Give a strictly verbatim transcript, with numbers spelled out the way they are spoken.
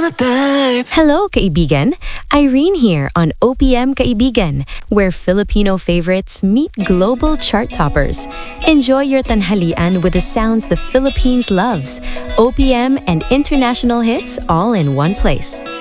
the type. Hello, kaibigan! Irene here on O P M Kaibigan, where Filipino favorites meet global chart toppers. Enjoy your tanghalian with the sounds the Philippines loves, O P M and international hits all in one place.